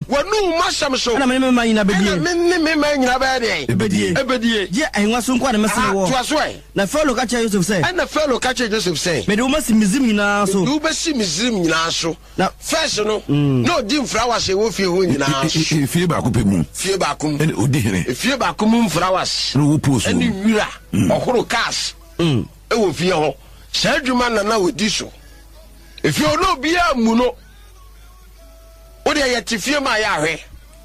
wanu masam so na me nyina bedie me nyina ba de ebedie je enwa so nko na mesere wo na Pharaoh ka che Joseph say na Pharaoh ka che Joseph say me de wo masi mizim nyina so du be si mizim nyina so na first no no di mfrawas e wo fie ho nyina so fie ba ko pemu fie ba ko en odi here fie ba ko mu mfrawas no wo poso ani wira ohoro cars e wo fie ho sa adwuma na odi so if you no bia mu no o de ye tifie ma ya hwe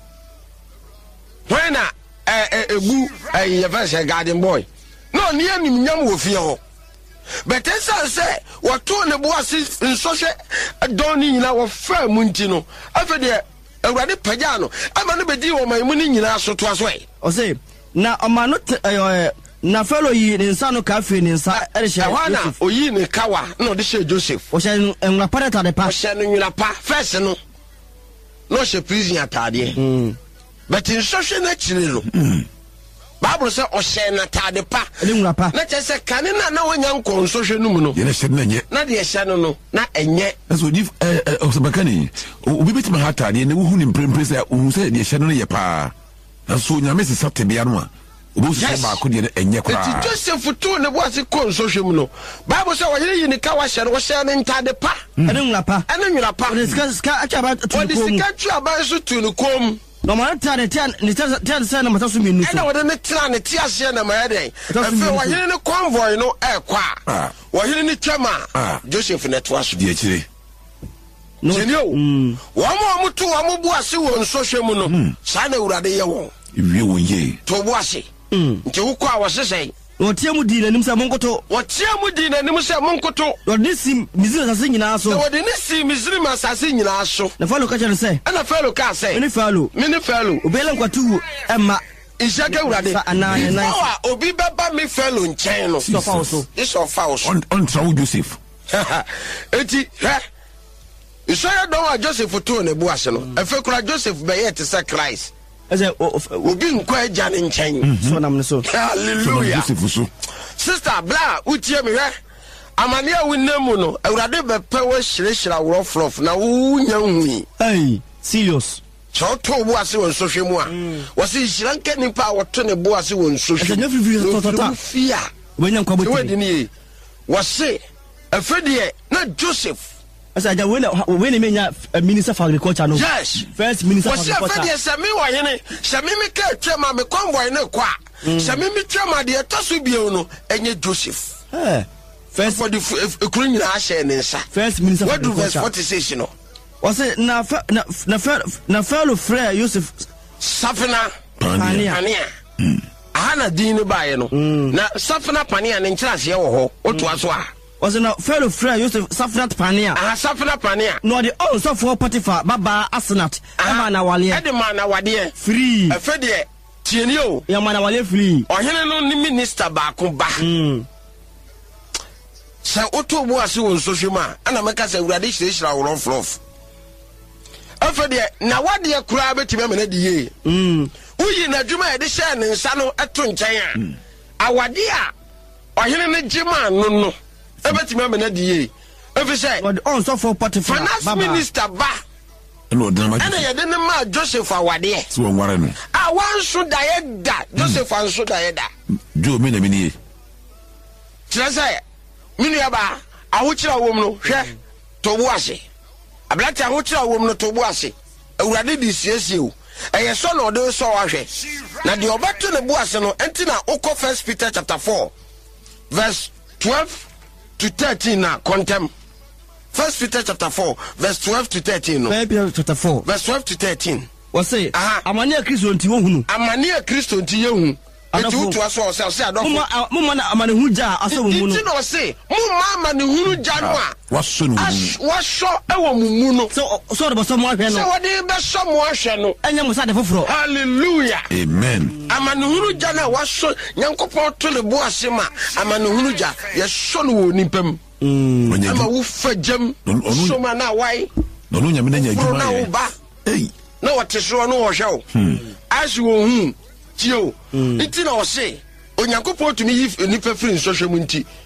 when ebu ye verse garden boy no ni anim nyam wo fie ho but esa say what to ne boase nso hwe don ni nyina wo fa mu nti no afa de awurade pagya no ama no bedi wo man mu ni nyina so to aso e o say na oma no na Pharaoh yi ne nsa no ka fe ne nsa eresha Joseph oyi ne kawa na o de she Joseph o she nwura pareta de pa o she nwura pa first no no she prison atade but in social na chire no Bible say o she na atade pa ne nwura pa na che se kane na wonya nkon social no mu no ye na she na nye na de she no na enye so if o se bakani obi betima ha atade ne wo hu ni mprempre say o hu say de she no ye pa na so nya mesi sapte bia no a obo se ba ko de enye kra ti Joseph to ne boase kon social mu no Bible say o ye ni ka wa she wo she ne ntade pa ne nwura pa o ska acha ba tu ko mu o ska tu aba so tu no kom no man tade tian say na mata so minu so na wode ne tira ne ti ase na ma yede afi wo ye ne convoy no kwa wo ye ne twama Joseph ne to aso de akire no jenio wo mo to wo mo boase wo social mu no sa na urade ye wo wie wo ye to boase nti wo kwa wo sesei wotie mu di nanim se monkoto wotie mu di nanim se monkoto wode si mizira sase nyina so wode ne si mizira sase nyina so na Pharaoh ka chere se ana Pharaoh ka se ni Pharaoh obele nkwatu emma Ishaka urade na obi baba me Pharaoh nchen no so fa so on trawo Joseph eti Isaiah don Joseph to ne boase no efekura Joseph be yet say Christ obi nkwa eja ne nchen so nam ne so hallelujah sister bla utie me hwe amane a wonam no awurade be pe wo hyirehira worof na wo nya hui hey serious so to boase won so hwemu a wo se hyira nka nipa wo to ne boase won so hwemu enya fifiri fia wenya nkwa boti we di ni wo se afedie na Joseph asa ja when menya minister for agriculture no yes first minister for agriculture was say me wa yene se me ka twema me convoy ne kwa se me twema de toso bio no enye Joseph first for the ekuru nyina share ne nsa first minister for agriculture what verse 46 no was say na Pharaoh frere Joseph Safina Pania ana din ba ye no na Safina Pania ne nkyerase ye wo ho oto aso a was na Pharaoh frere Joseph Safnat Pania Safina Pania no the all so for Potiphar baba Asenat ema na wale e de ma na wade free efe de tieni o ya ma na wale free ohene no ni minister ba ko ba sa oto boase won so hwema ana meka sa urade hyirehira worof efe de na wade kura betime me na de ye uyi na dwuma e de hye ne nsa no eto nkyɛn a awade a ohene ne gima no ebetime me na de ye efe say on so for Potiphar finance minister ba no drama ana ye de ne ma Joseph awade so nware no a wan so da ye da Joseph an so da ye da jo me na me ni kire say minu ya ba ahokyira wom no hwe to boase ablata ahokyira wom no to boase awurade di siesie o eye so no de so wa hwe na de obato ne boase no enti na ukọ 1 Peter chapter 4 verse 12 to 13 na contem 1 Peter chapter 4 verse 12 to 13 no 1 Peter chapter 4 verse 12 to 13 was say amane Kristo nti wo hunu amane Kristo nti ye hu eti utu aso se adofo mumma na amane hu ja aso mu no enti no se mumma amane hu ja no a waso no waso ewo mumu no so de boso mo ahwe no so wode be so mo ahwe no enya mo sa de foforo hallelujah amen amane hu ja na waso nyankopon to le bo asema amane hu ja ye so no wo nipam ama wo fagem so ma na wai no nya me na nya adwuma na wo ba na wote so no wo hwe as wo hu tio nti na o se onyankopon tumi yi nipa free nsohwe mu nti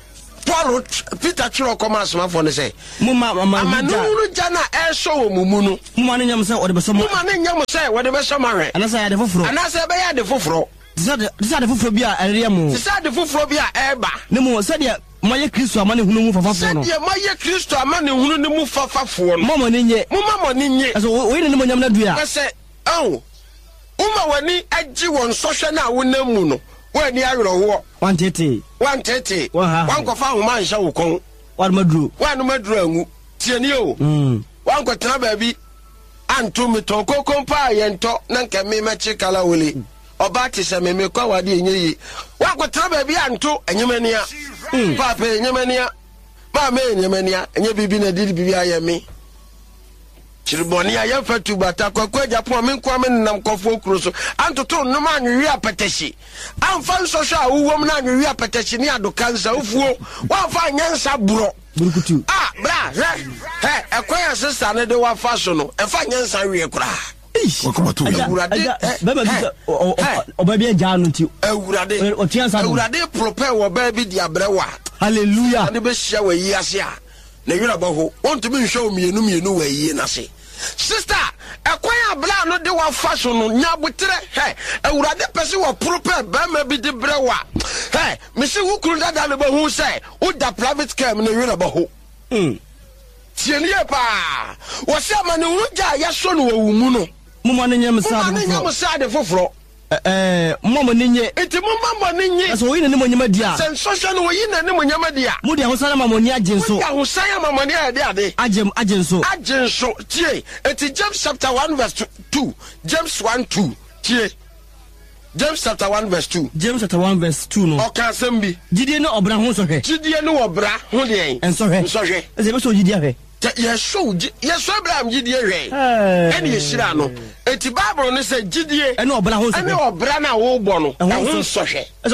Paul Peter Chiro come as my phone say. Mama no jana e so mumuno. Mama nyam say o de beso. Mama nyam say we de beso mare. Ana say de foforo. Ana say be ya de foforo. This are the foforo bi a area mu. This are the foforo bi a eba. Ne mu say de moye Kristo amane hunu mu fafafo no. Say de moye Kristo amane hunu ne mu fafafo no. Mama ni nye. Mama ni nye. So we ne mo nyam na dua. Say oh. Uma wani aji won social na wona mu no. When you are 130 one go fa woman sha wo kon one madru angu tieni o one go tra ba bi anto me to kokon pa yento na nka me machi kala wole oba ti se me kwa wade enyeyi one go tra ba bi anto enyemania papa enyemania ma me enyemania enye bibi na didi bibi ayemi chiriboni ya fatu bata kwa Japan me kwa me nam kofo kruso antoto no ma anwi apeteshi amfa social uwom na anwi apeteshi ni adokansa ufuo wa fa nyansa buro burukutu bra he ekwaya sister ne de wa fa so no e fa nyansa wie kura wakomato awurade baba oba bi ja no ti awurade otiansa awurade prepare wo ba bi dia brewa hallelujah ade be hia wa yi ase a na yura baho want to be show mienu wa yi na se sister ekwaya bla no de wa fa so no nya botere he awurade pese wo prepare ba ma bi de brewa he me se wo kuru dada le bahu se wo da private care me na yura baho tieni e pa wo se amane wo ja ya so no wo mu no mama ne nyam sa de foforo mama ne nye enti mama ne nye so yi ne mo nyama dia sen social no yi ne mo nyama dia mu dia ho sana mama ni agenso mu dia ho sana mama ni ade agenso tie enti James chapter 1 verse 2 James 1:2 tie James chapter 1 verse 2 James chapter 1 verse 2 no o kan sembi gidie no obra ho so hwe gidie no obra ho de en so hwe eze be so gidie hwe yes Abraham gidie hwe ene yeshira no eti Bible no say gidie ene obra ho so ene obra na wo gbo no ho so hwe eze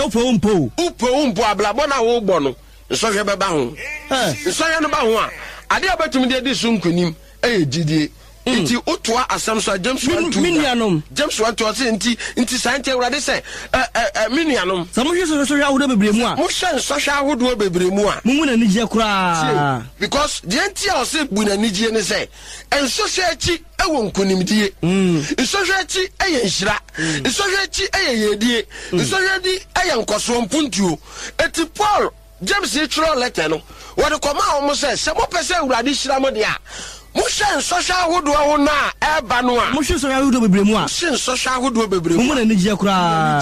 upo ablabo na wo gbo no so hwe be ba ho so hwe no ba ho a ade abatumi de di so nkonim gidie enti otoa asam so James 1:2 James 1:2 enti sante urade say minianom samo hwe so hwe awodo bebremu a mo hwe so hwe awodo bebremu a mo na nije kura because the enti a say bu na nije ne say enso hwe achi ewo nkonimdie enso hwe achi eye nhira enso hwe achi eye yedie enso hwe di eye nkoso mpuntuo eti Paul James itro letter no wo de koma o mo say se mo pese urade hira mo de a Mushen social hood wa na eba no a mushen social hood bebremu a mushen social hood bebremu mu na nije kura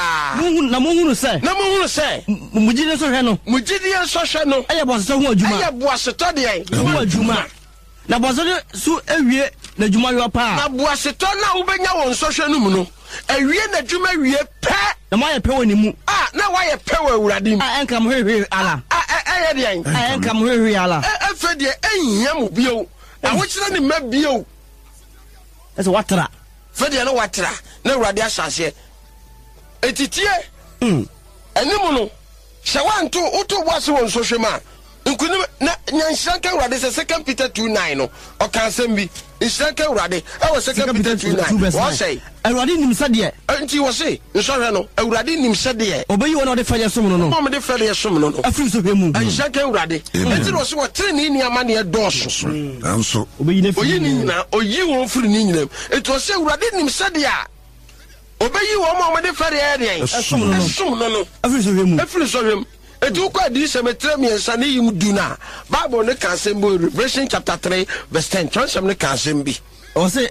na mo hunu se mujide so hwe no mujide so hwe no eye bo so ho adwuma eye bo aseto de ho adwuma na bo so su ewie na adwuma yo pa na bo aseto na wo benya won so hwe no mu no ewie na adwuma wie pe na ma ye pe woni mu na wa ye pe wa awurade mu enka mo hwe ala eye de enka mo hwe ala efe de enyia mo bio na wo kire ni mabio eso watra fede no watra na awurade asase etitie enimu no se wanto uto boase won so hwema nkuni na nyanhyiranka awurade se 2 Peter 2:9 no o kan sembi nyanhyiranka awurade e wo 2 Peter 2:9 wo say awurade nim sade enti wo say nso hwe no awurade nim sade obeyi wona de fele som no mo de fele som no afiri so hwemu nyanhyiranka awurade enti wo se wo tere ni niama ne doso anso obeyi ne oyi ni na oyi won firi ni nyinam enti wo say awurade nim sade a obeyi wo mo de fele e de som no afiri so hwemu etu kwa di semetre mi ensane yim duna Bible ne kan sembo Revelation chapter 3 verse 10 transem ne kan sembi o se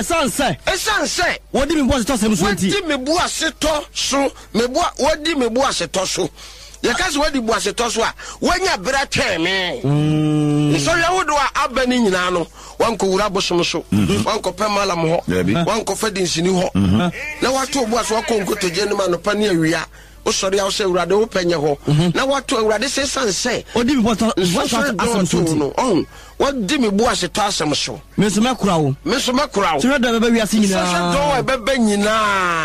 esanse wodi me bo aseto sem so nti wodi me bo aseto so wodi me bo aseto so ye ka se wodi bo aseto so a wanya bra tweme so ya wodo a abani nyina no wanko wura bosom so wanko pemala mo ho wanko fadinsini ho na wato bo aso wanko nkotoje ne ma no pa ne awia o sori a o se urade o penye ho na wato urade se sanse odi mi boto asem so no wodi mi bu ase to asem so me so makura wo so do beba wiase nyina so do beba nyina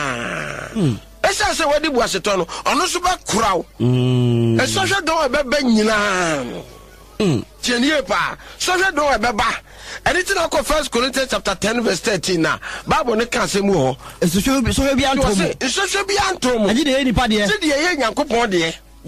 esa se wodi bu ase to no ono so ba kura wo esa so do beba nyina tienie pa so do beba anything like 1 Corinthians chapter 10 verse 13 na Bible ne kan se mu ho so bi antom so bi antom agi de ni pa de se de ye Nyankopon de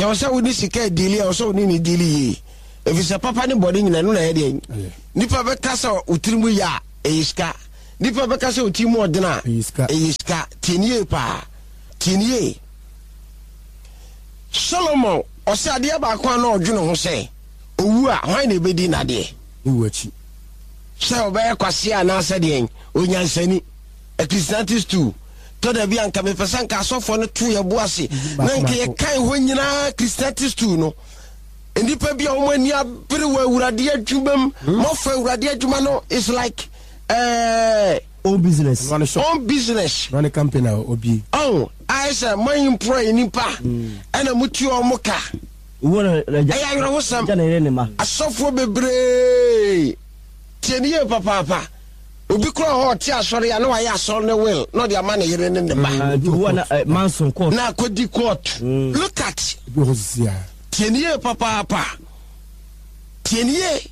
tell us we need to get deal or so need deal ye. If it's a papa ni body in no idea. Nipa be kasa utrimu ya eiska. Nipa be kasa utimu odina eiska. Tinye pa. Tinye. Solomon ose ade ba kwa na odwene ho se. Owu a hwan na ebedi na de. Owu achi. Se obaye kwase ana se de onyansani. Ecclesiastes 2. To da bi anka me pesa nka asofo no to ye boase. Na nke ye kan ho nyina Ecclesiastes 2 no. Enipa bi a wo mani abere wa awurade adwumam. Mo fa awurade adwuma no is like own business. Own business. Run a company obi. Oh, I say my employee nipa. Ana mutu o moka. Wona aya yoro wosam. Asofo bebre. Tieniye papa. Obi kro ho ti asore ya na wa ya asore ne will. No the man yere ne ne ba. Wona Manson court. Na kodi court. Look at. Tieniye papa. Tieniye.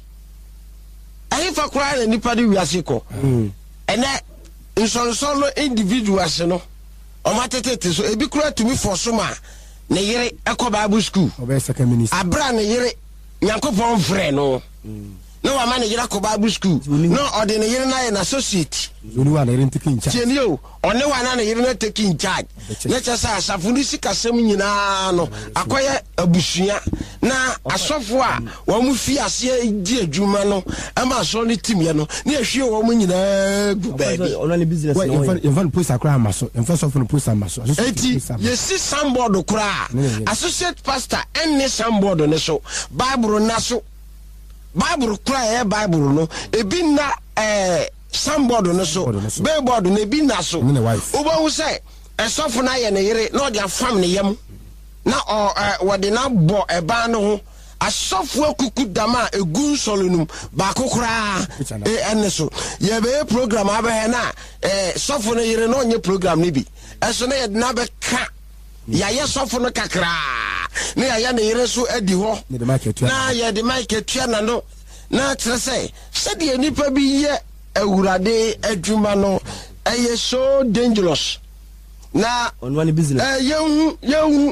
Ayi fa kra na nipa de wiase ko. Ene insonsolo individuals no. O matetete so ebi kra to me for soma. Ne yere ekọ Bible school. Obe second minister. Abra ne yere Nyankopon frɛ no. No wa man yere akọ Bible school. No ode ne yere na na associate. Zulu wa na yere take in charge. Tienio, one wa na yere na take in charge. Na chesa asafo ni sikasem nyina no. Akoye abusua na asofo a wo mu fi ase di adwuma no. Ama so ni team ye no. Na ehwie wo mu nyina gu baabi. Ono ni business no. Even post akra amaso. En first of all post amaso. Eti yesi samboard kura. Associate pastor enne samboard ne so. Bible na so. Bible kura Bible no. Ebi na samboard no so. Billboard no ebi na so. Oba hu say esofo na ye ne yere na odi afam ne yam. Na wode na bo eba no ho. Asofo akuku dama egun solunum ba kokora enne so. Ye be program abe na sofo no yere no nye program ni bi. Eso na ye na be ka. Ya ye sofo no kakra. Na ya na yere so adi ho. Na ye de mic etua na no. Na trese se de nipa bi ye awurade adwuma no eye so dangerous. Na on one business. Yehu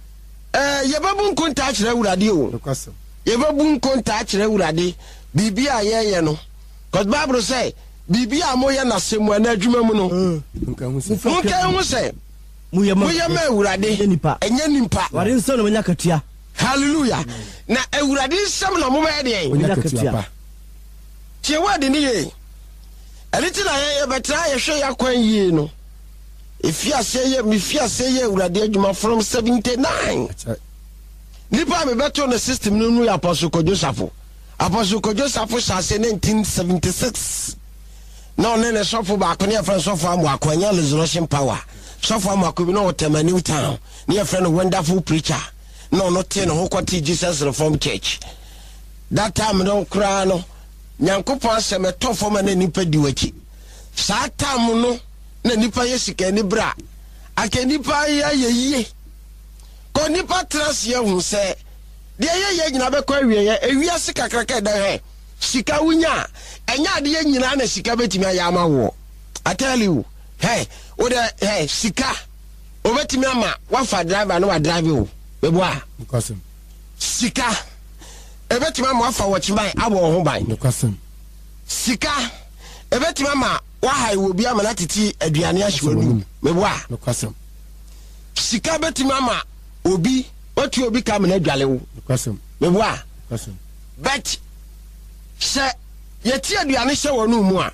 yebabu nkonta akire awurade o. Yebabu nkonta akire awurade bibia ye no. Cause Bible say bibia moye na semu na adwuma mu no. Nka hu say muye ma awurade enye nimpa. Ware nso no nya katua. Hallelujah. Na awurade nsam na mo ba de nya katua. Tie word ni ye. Eliti na ye betra ye hwe yakwan yi no. Efiase ye mefiase ye awurade adwuma from 79. Nipa me beto no system no nu Apostle Kojosafo. Apostle Kojosafo shase 1976. No nene sofo ba ko ne friend sofo amu akwanya resurrection power. Sofo amu akobi no Otema New Town. Ne friend wonderful preacher. No ten ho kwati Jesus Reformed Church. That time no kra no Nyankopon asem etofo ma na nipa diwachi. Sa time no na nipa yesika ni bra. Aka nipa ye. Ko nipa trans ye hu se de ye nyina be kwa wiye ewiase kakraka da he. Sika wunya enya de ye nyina na sika betimi ayama wo. I tell you, hey, sika obetimi ama wafa driver no wa drive o. Beboa because sika ebetimi ama wafa wachiban abo ho ban because sika ebetimi ama wa hai wo bia ma na titi aduane ahwanu beboa because sika betimi ama obi otu obi ka ma na adwale wo because beboa because but se yeti aduane hye wonu mu a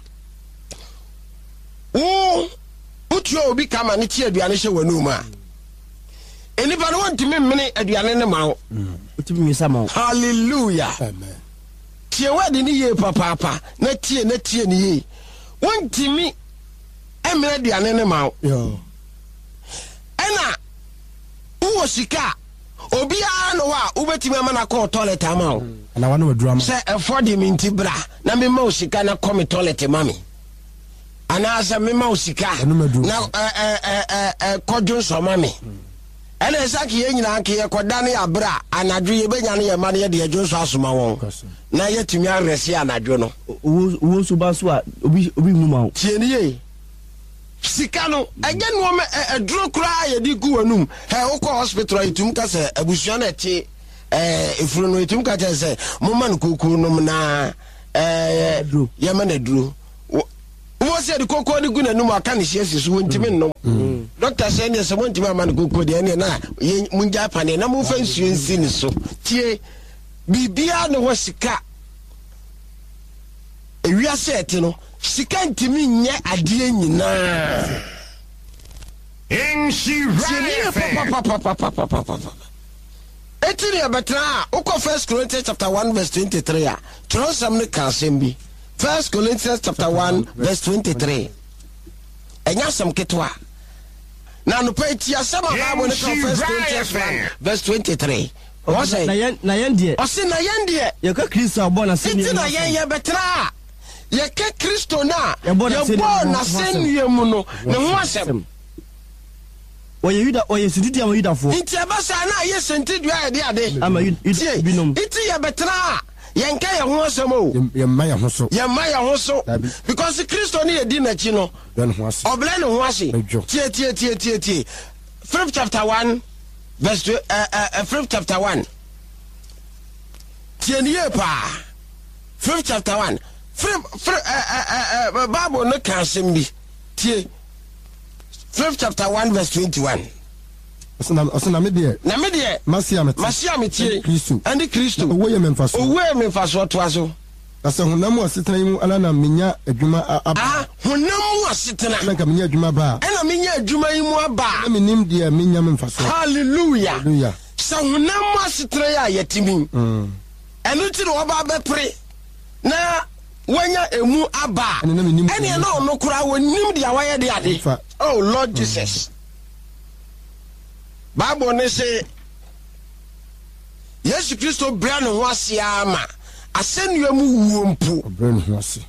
otu obi ka ma ne ti aduane hye wonu mu a enipa no want me mene aduane ne ma wo otimi mi sama. Hallelujah. Amen. Tie wadi ni ye papa na tie ni ye want me emene aduane ne ma wo yo ena wo sika obi a no wa ubetimi ama na ko toilet ama wo na wana wadrama se afford me ntibra na me ma sika na come toilet mami ana asa me ma sika na kodun so mami ene saki ye nyina nke ye koda ne abra anadwo ye benya ne ye ma ne ye de adwo so asoma won na ye tumi aresi anadwo no wo so ba so a obi mu ma wo tie ni ye Sikano, again, woman, a draw cry, a digu anum, her oko hospital, itum kasa, a bushana, if you know it, Tumka say, Moman kuku nomina, drew, Yamane drew. Who said the cocoa the good and no more can is went to me no. Doctor said, yes, I want to man kuku, the end, Munjapan, and I'm moving soon, so. Tie, Bibiano was sika. We are set, you know. She can't to me yet a dear na. In she ran. Etinia betra. Oko 1 Corinthians chapter 1 verse 23. Tro samne kansembi. 1 Corinthians chapter 1 verse 23. Enya sam ketwa. Na no pe ti asama ha mo ne 1 Corinthians 1 verse 23. O say na yen die. O say na yen die. Ye ka Kristo abon na se ni. Eti na yen ye betra. Ye ke Kristo na. Ye bo na senue mu no. Ne ho asem. Oye Yuda, oye sididi ama Yuda fo. Inti abasa na ye senti dua ye de ade. Ama Yuda binom. Iti ye betra. Ye nka ye ho asem o. Ye ma ye ho so. Ye ma ye ho so. Because Kristo ni ye di na chi no. Ben ho ase. Obla ne ho ase. Tie. Philip chapter 1 verse Philip chapter 1. Tie ni e pa. Philip chapter 1. Bible no can simbi. Tie. Philip chapter 1 verse 21. Osana me de. Na me de. Masia me tie. Kristo. Andi Kristo. Owo ye memfaso. Owo ye memfaso to aso. Asa honam asetena mu ala na menya adwuma aba. Ah, honam asetena. Na ka menya adwuma ba. Ena menya adwuma yi mu aba. Na menim de menya memfaso. Hallelujah. Hallelujah. Sa honam asetena ya yetimi. Enu ti no oba bepre. Na wanya emu aba. Ene na ono kura wonim dia waye de ade. Oh Lord Jesus. Bible ne say Yesu Kristo bra no ho ase ama. Asenua mu wuompo. Bra no ho ase.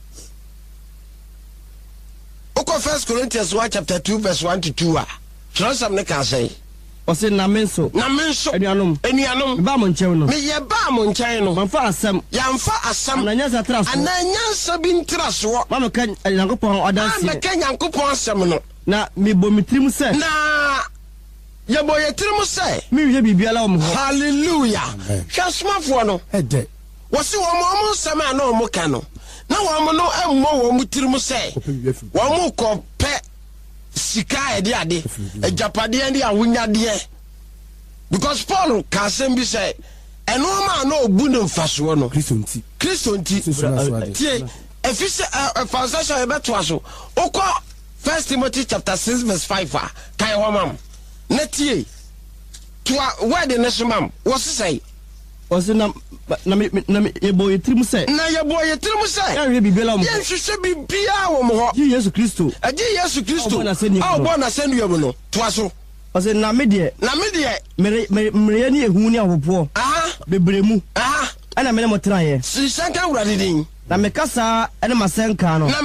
Oko 1 Corinthians 1 chapter 2 verse 1 to 2 a. Transam ne kan say. O say na menso. Enuanom. Ba mo nchen no. Me ye ba mo nchen no. Manfa asam. Yamfa asam. Ananya traso. Ananya bi ntraso. Ma me kan Yankopon odanse. Ma me kan Yankopon asam no. Na me bo mitrim se. Na ye bo ye trim se. Me hwe bibiala wo mo. Hallelujah. Hwasmafo no. Ede. Wo si wo mo nsam a na wo ka no. Na wo mo no emmo wo mo trim se. Wo mo ko pe sika ede ade ejapade ande awunyade because Paul can say be say eno ma na obu ne mfaso no Kristo nti tie efise translation e beto aso okọ 1 Timothy chapter 6 verse 5 kai ho mam na tie to word ne so mam wo say o se na yebo yetrim se na yebo yetrim se ya hwe bibiala mo ya hwehwe bibia wo mo ho Yesu Kristo oh bona senua mo no to aso o se na me de mere ni ehu ni ahopo bebremu ana me mo traye si sanka wurade din na me kasa ene masenka no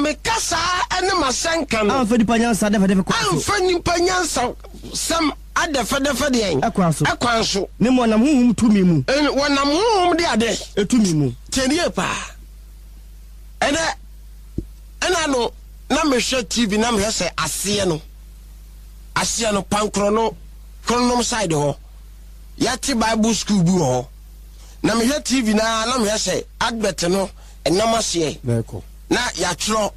amfa di panyansa de ko amfa ni panyansa sam adefede yen akwanso ne mo nam huhum tumi mu wonam huhum de ade etumi mu tenie pa ena no na me hwe TV na me hwe ase no pankro no kronom side ho yati Bible school bu ho na me hwe TV na me hwe advert no enam ase na ya tro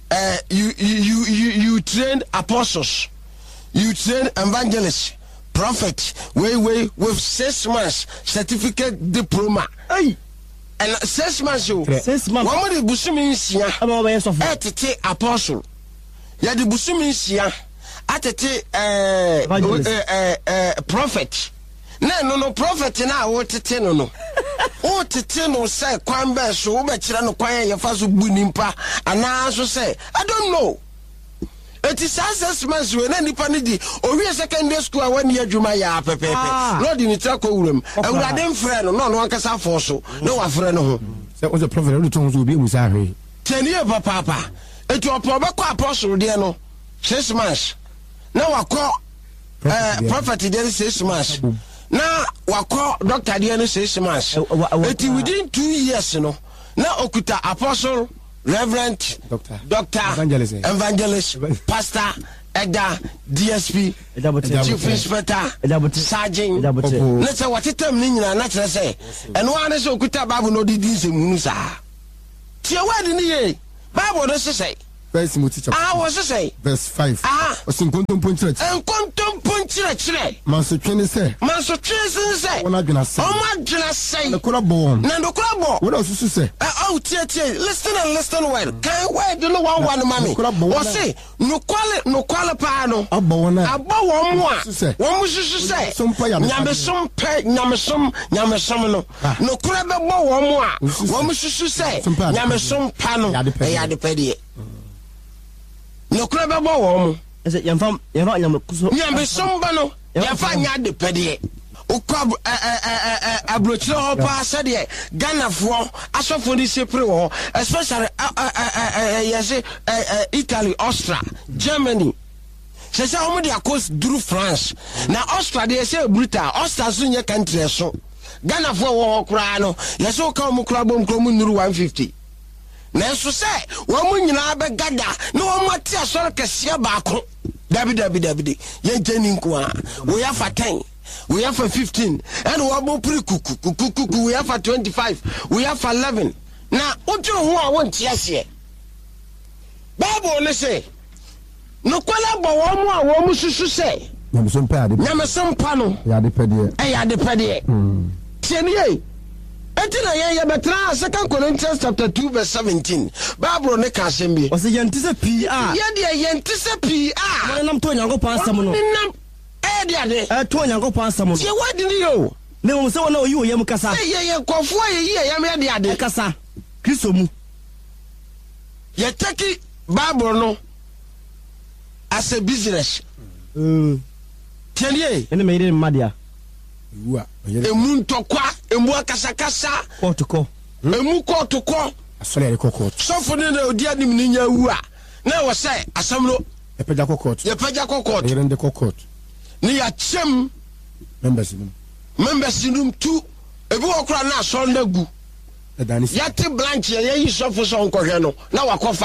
you train apostles, you train evangelists, prophet with 6 months certificate diploma. Hey. And 6 months you 6 months. One more busumi nsia. Aba ba yeso. Etete apostle. Ya de busumi nsia. Atete prophet. No prophet na wo tete no. O tete no say kwan be so wo be kire no kwan ye fa so bu nimpa ana so say I don't know. It is 6 months when any panidi or we secondary school when you adwuma ya pepe. Lord ni trako wuram. Awurade friend no ankasa for so. No wa friend no ho. Say was a prophet every time will be musa hwe. Tenie papa. Etu opo be kwa apostle de no 6 months. Na wakọ prophet de 6 months. Na wakọ doctor de 6 months. Eti within 2 years no. Na okuta apostle Reverend Doctor Evangelist Pastor Eda DSP Chief Inspector Sergeant let's say what time ni nyina na kire say and one is okuta Bible no di din se mu sa tie word ni ye Bible no say verse mu teacher was say verse 5 osinkontom ponchire manso twene say wona dwena say na kura bo wona osusu say tie listen and listen well kan word no one mami o say no kwale pa no abo wona abo wo mu a wo mu susu say nyamesom no kura be bo wo mu a wo mu susu say nyamesom pa no ya de pede no kura be bo wo mu ese yamfam nyamesom ba no ya fa nya de pede ukwa abrochire ho pa sade Ghana fo asofo ni sepre wo especially yes Italy, Austria, Germany. Se say omo dia coast through France. Na Austria dey say brutal. Austria so nya country so. Ghana fo wo kura no. Yes o ka omo kura bom kura mu nuru 150. Na so say wo mu nyina be gada na wo mati asoro kese ba ko. Dabi. Ye jeni nko a. Wo ya fa 10. We have for 15 and we have kuku we have for 25 we have for 11 now what you who I want here Bible ne say no kwala bo wo mu susu say nyamesom pa no ya de pede tienie etina ye betra 2 Corinthians chapter 2 verse 17 Bible ne ka sembi o se yentise pi a ye de yentise pi a nam to Nyankopon asam no Ade to Nyankopon asam no tie wadi ni yo me mo se wona oyi oyem kasa ye kofo ye yam ade kasa Kristo mu ye take Bible no as a business tienie ene me ire madia emu ntokwa emu akasakasa kotoko emu kotoko asole kokot sofo ne na odi anim ni nya wu a na wo say asam no ye peja kokot ye rende kokot ni ya chem members num tu ebi okra na so na gu yati blanche ye yi sofo so nkohwe no na wakofa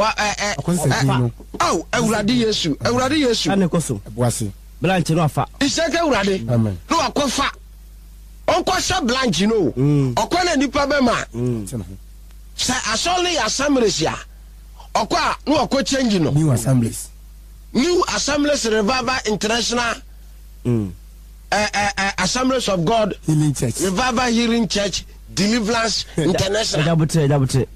awurade Yesu ane koso boase blanche no afa iseke awurade amen no wakofa onkosha blanche no okwana nipa be ma sa asole assemblesia okwa no okwa change no New Assemblies Revival International Assemblies of God Healing Church Revival Healing Church Deliverance International dabuti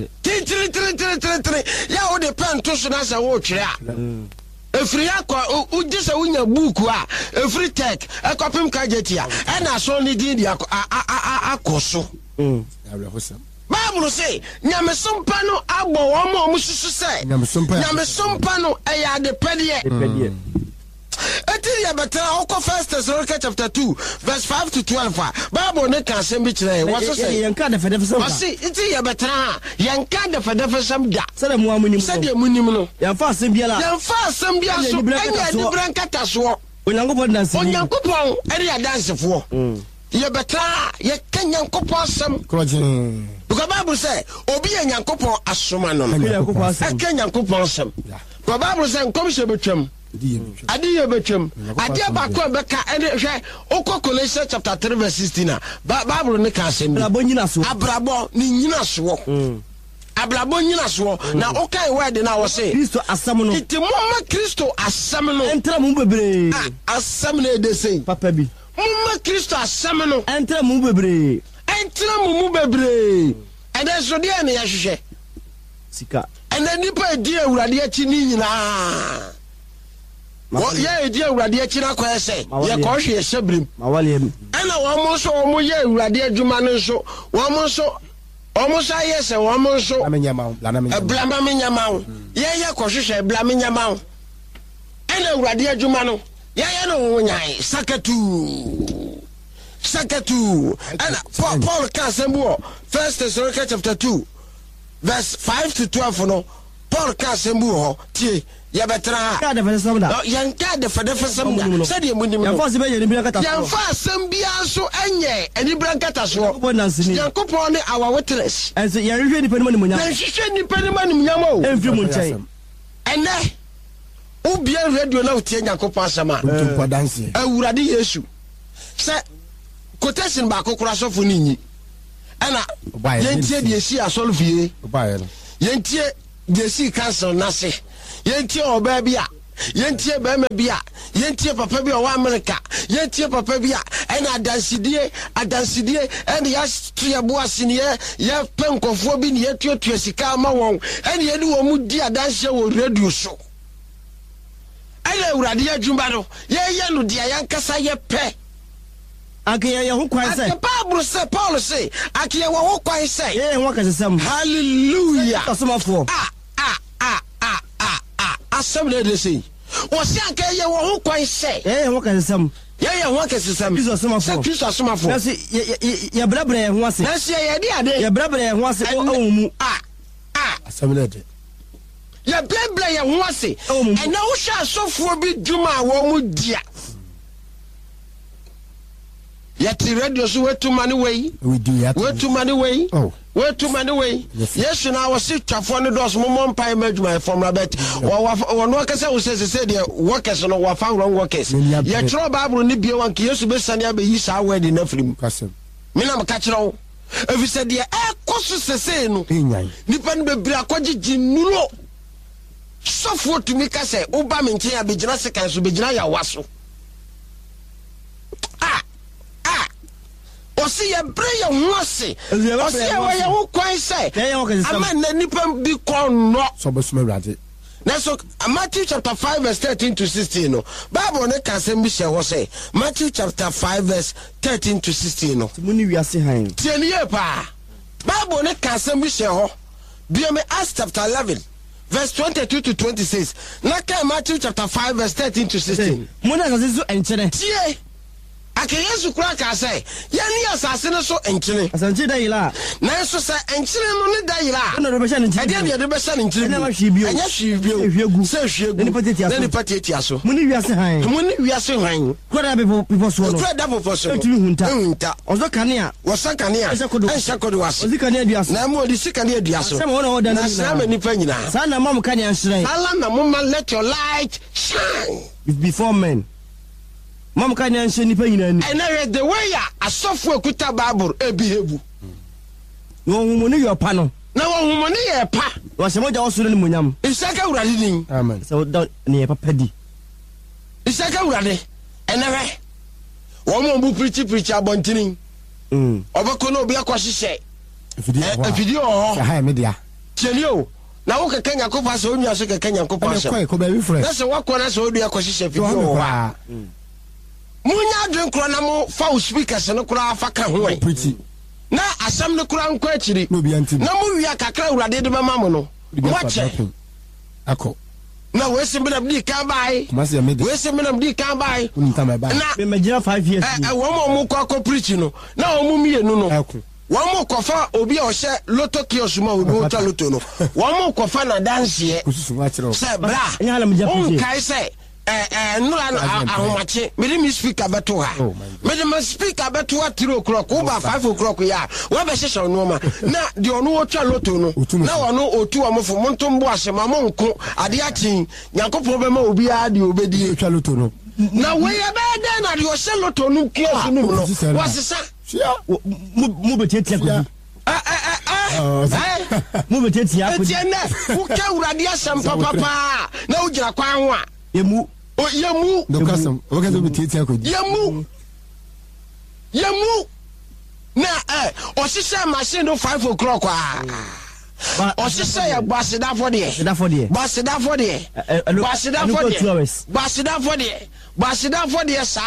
ya o de pen to so na sa wo twere a efri akọ ujise wunya buku a efri tech ekopim kajetia e na so ni din dia akoso Bible say nyamesompa no agbo wo mo mususu say nyamesompa no eya de pede eti ya betra oko 1 Thessalonians chapter 2 verse 5 to 12 Bible ne kan sem bi kire what say yanka de fede fede say eti ya betra yanka de fede fede da sede mu amunim no yanfa asem bia so enya di branka taso Onyankopon eri adansefo ye betra ye kanyankopon sam krojin because Bible say obi yanyankopon asoma no kanyankopon sam because Bible say nkom se betwam adiye betwam adiye ba ko beka ene hwe okọ Colossians chapter 3 verse 16 Bible ne ka asem abrabo nyina so na okai word na wo say Kristo asam no itimoma Kristo asam no entra mu bebre asam na de sei papa bi mumma Kristo asam no entra mu bebre ene so de na ya hwehwe sika ene nipa di awurade achi ni nyina wo ye edi awurade achi na kwa ese ye ko hwe sebrim mawalem ena wo mo so wo mo ye awurade adwuma no so wo mo so omusa yese wo mo so blama menyama ye ko hwehwe blama menyama ena awurade adwuma no ye no wo nyan sakatu ena Paul ka sembo 1 Thessalonians chapter 2 verse 5 to 12 no Paul ka sembo ho tie ya betra ka de fede sam da yan ka de fede sam da said ye munim ya fa se be ye ni brankata yan fa sam bia so enye ani brankata so Yakopon ne our witness and so ya rehwe ni pe ni manim nya na hwehwe ni pe ni manim nya mo enfri mu nchai ene ubia radio na utie Yakopon asama tumpa dance awurade Yesu se quotation ba kokora sofo ni nyi ana yentie de esi asolfie yentie de esi council na se yentie oba bia yentie ba ma bia yentie papa bia wa America yentie papa bia ena adansidie ena ya tuya boase ne ya penkofo bi ne ya tuatua sika ma won ena ye ni wo mu di adanse wo radio so ena awurade adwumba no ye no dia yankasa ye pe akiya ye ho kwan say Bible say Paul say akiya wo ho kwan say ho kasesam hallelujah asomafo assemble de say o se akiya ye wo ho kwan say ho kasesam ye ho kasesam Kristo asomafo Kristo asomafo na se ye brabre ye ho ase na se ye de ade ye brabre ye ho ase o mu assemble de ye brabre ye ho ase e na wo hwa asofo bi dwuma wo mu dia yati radio so wetu mani wey wetu mani wey wetu mani wey yes na wo sit twafo ne dos mo mpa imagine from rabet wo no kase wo se de workers no wo fa wrong workers ye tro Bible ni bie wan ke Yesu be sane abeyi sa word na frim me na maka kire wo efi se de koso sese no nipa ne bebira akogigi nuro sofo tumi kase oba me nche abegina sekan so begina ya waso osi ye bre ye ho ase osi ye we ye ho kwan say ama na nipa bi kon no so besuma urade na so Matthew chapter 5 verse 13 to 16 no Bible ne ka sem bi she ho say Matthew chapter 5 verse 13 to 16 no muni wiase han tieni ye pa Bible ne ka sem bi she ho bi me Acts chapter 11 verse 22 to 26 na ka Matthew chapter 5 verse 13 to 16 muni asase so enchere tie ake Yesu kura ka say ya ni asase ne so enkene asanche da yila na so sa enkene no ne da yila na do be sha ne ade de be sha ne nkene na ma hwibio anya hwibio se hwiegu ne patetia so muni wiase han kwara people so no kwara da people so etumi hunta ozo kanea wosa kanea ensa kodo wase ozi kanea duaso na mo di sika ne duaso sama wona oda na sama nipa nyina sa na mam kanea nhire ala na mama let your light shine before men mam kanea nhire nipa nyina ni and the way ya asofo ekuta Bible ebihebu no humoni yo pa no na wo humoni ye pa wa se moja osoro ni munyam isaka urade din amen so da ne papa di isaka urade enewe wo mo bu preach abontini obeko na obi akwahye video ho ha media chelio na wo keke Yakopon so onua so keke Yakopon so ko be fresh na se wakona so odu akwahye video ho munya dwen kro na mo fa speakers no kro afa ka ho pretty na asam ne kro anko akiri na mo wia kakra urade de bema mo no wache ako na we se mbena bdi kan bai we se mbena bdi kan bai na me gira 5 years wo mo ko preach no na wo mo mienu no wo mo ko fa obi o hye loto kiosk ma obi o ta loto no wo mo ko fa na dance ye se bra on kai se nura ahomache me me speaker beto ha me speaker beto ha 3 o'clock over 5 o'clock ya we be hye no ma na de ono wo twa loto no na wono otu omofo montombo asema monko ade atin Yakopon be ma obi a de obedi twa loto no na we ya be de na de o hye loto no kiosk no no wasesa mu betetia ko mu betetia ko tiene wo ka urade asem papa na wo gira kwan ho a yemu dokasam wakazo betetia ko yemu na o hye machine no 5 o'clock o hye ya basida for de sa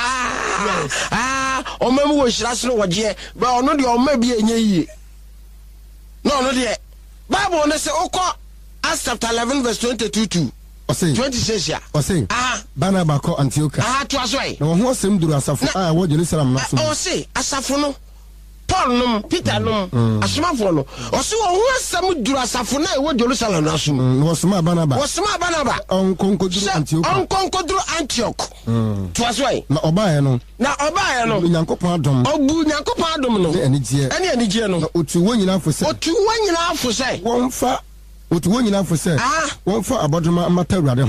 o mamu wo hira so wo je ba ono de o ma bi enye yi no ono de Bible no say okọ Acts chapter 11 verse 22 to 26 ya Barnabas ko Antioch to aso ai na wo ho asem duru asafo wo Jerusalem na so o say asafo no Paul nom Peter nom asomafo no oso wo asam duru asafo na e wo Jerusalem na asum wo soma Barnaba onkonkoduru Antioch to aswai na obaye no Nyankopon adom no enije no otu wo nyina afo se wonfa abadoma mata Awurade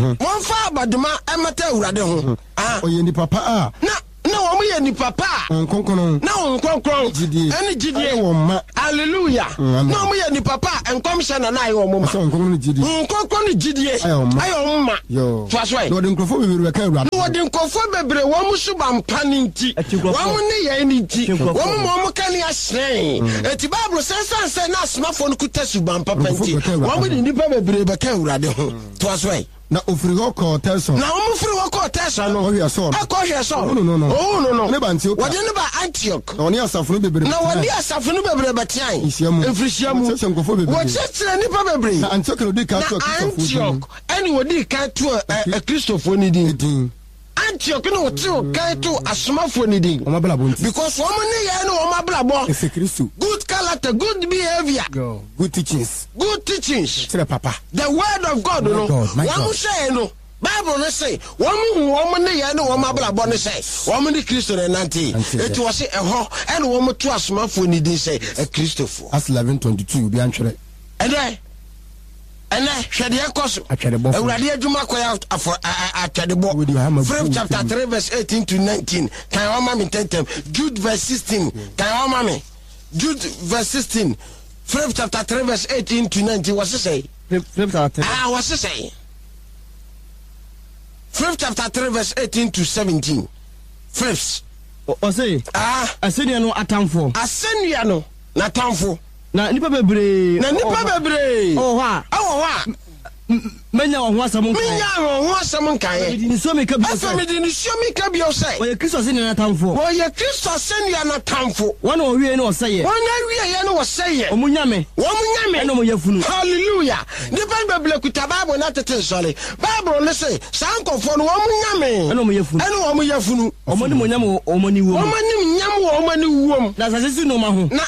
ho oye ni papa na wo ye ni papa nkonkono eni gidie hallelujah na wo ye ni papa enkomshe na ayi wo mo nkonkono gidie ayo ma to aswai no de nkofo bebre ka Awurade no de nkofo bebre wo mu suba mpani nti wo mu ne ye ni nti wo mu ka ni asren eti bible sense na asmafo no kuta suba mpapa nti wo mu ni nipa bebre be ka Awurade ho to aswai na ofiri hoko Telson na omufiri hoko Telson no ohia so no ne ba Antioch wode ne ba Antioch na woni asafo no bebre na woni asafo no bebre betian efrisiamu wo chechire nipa bebre na Antioch no di ka to Antioch ani wodi ka to Christopher ni din Antioch no to ka to asomafo ni din because wo ne ye no wo mablabo good character, good behavior, good teachings papa the word of God no one say no Bible no say woman ne ye no wo mablabo no say woman ni Christo na nanti it was say ho and wo mo to asomafo ni din say Christopher as 11:22 bi antwere ene hwede ekoso Awurade adwuma koya atwadebo Philip chapter 3 verse 18 to 19 kan wa ma me tentem Jude verse 16 kan wa ma me Jude verse 16 Philip chapter 3 verse 18 to 19 what say Philip chapter 3 what say Philip chapter 3 verse 18 to 17 Philip o say asenia no na tamfo na nipa bebre oh ha menya wo ho asam nkan ni so me ka bi o say oye Kristo se ni na tamfo na tamfo wona o wie ni o say omunyame na mo yafunu hallelujah nipa bebre kuta Bible na tete sole Bible ne say sankofo no omunyame na mo yafunu omoni monyam omoni wom na asase no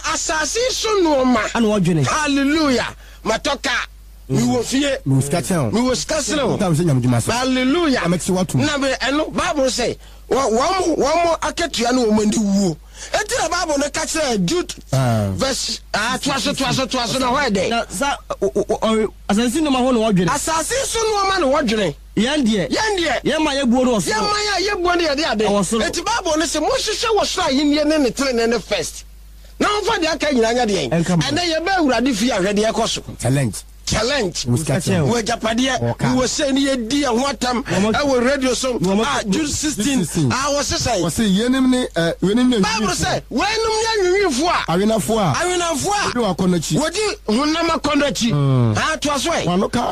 ma ana wodwene hallelujah matoka mi wo fie mi wo skaselo hallelujah na be eno Bible say wo aketua no omani wuo enti na Bible no ka kire Jude verse twaso na why dey na sa asase no ma ho no wodwene asase so no ma no wodwene yandie yema yebuo no oso yebuo no ye de ade enti Bible no say mo hwehwe wo so ayennie ne tele ne first na mfa de aka nyina nya de en ene ye ba Awurade fi ahwede ekoso challenge we japade we say ni edi ho atam we radio so June 16 was say yenim ni Bible say wenum nya nwinfo awenafo a de wakonachi wodi honam akonachi to aso e wanoka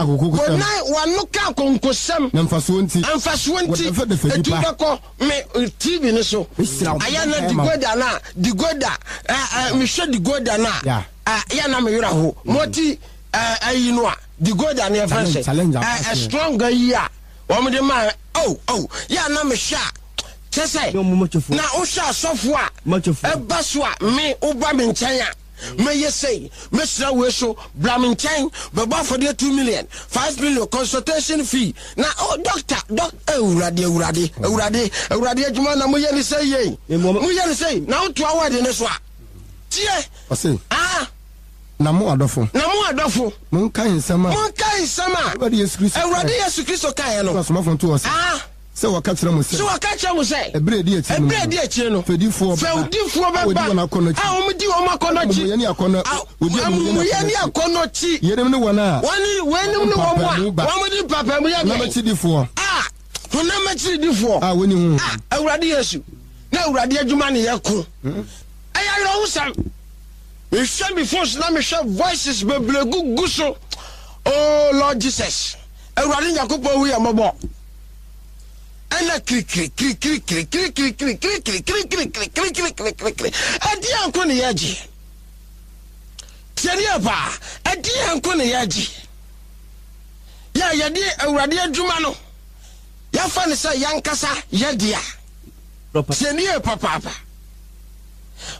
akonkosam na mfaso nti etubako me TV ni so ayana digoda me hwe digoda na ya na me wira ho moti you know the God and your friends a stronger year woman de man ya na me sha say na o sha sofo a baswa me oba me nchen a me yesay me sra we so bra me nchen be ba for the 2 million 5 million consultation fee na doctor Awurade adwuma na mo ye ni say na o to award ne so a tie o say na mo adofo mon kan sama Awurade Yesu Kristo kan no so mafon to o se waka kire mo se ebre di akire no fedifo baba omdi o makonochi ye ni akono chi yenem ne wona wenim ne wo ma womdi papa mu ye na machidifo na machidifo woni hu Awurade Yesu na Awurade adwuma ne yeko ayaro husam we shall be forced na me shall voices be blegu so oh Lord Jesus Awurade Yakobo wi amabo ana kri adi anko ne yaji tiani apa adi anko ne yaji ya yadi Awurade adwuma no ya fa ne say yankasa yadia tiani papa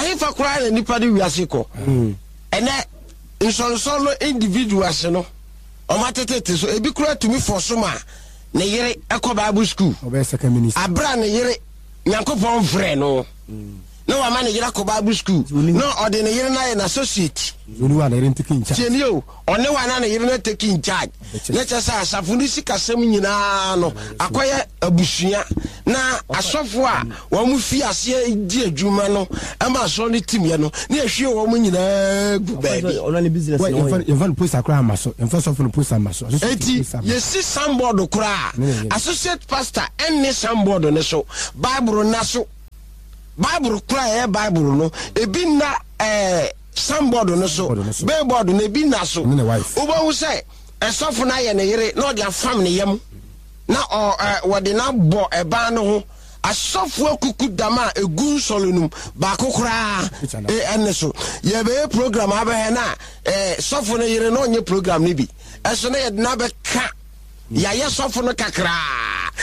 I fa kura na nipa de wiase ko ene insonsolo individuals no o matetete so ebi kura to me for soma ne yere ekọ Bible school abra ne yere Nyankopon frɛ no no wa man yere akọ Bible school no ode ne yere na na associate zoni wa na yere taking charge chenio one wa na yere na taking charge na chesa asafo ni sikasem nyina no akoye abusua na asofo a wo mu fi ase di adwuma no ama so ni team ye no na ehwie wo mu nyina gu baabi ona ni business no even post akra amaso en first of all post amaso eti yesi samboard kura associate pastor enni samboard ne so Bible na so Bible kura Bible no ebi na samboard no so billboard no ebi na so obo hu say esofo na ye ne yere na odi afam ne yam na wode na bo eba no ho asofo akuku dama egun solonum ba kokora enne so ye be program aba na sofo no yere no onye program ni bi eso na ye na be ka ya ye sofo no kakra